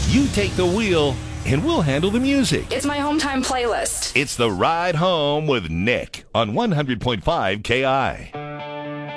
You take the wheel, and we'll handle the music. It's my home time playlist. It's The Ride Home with Nick on 100.5 KI.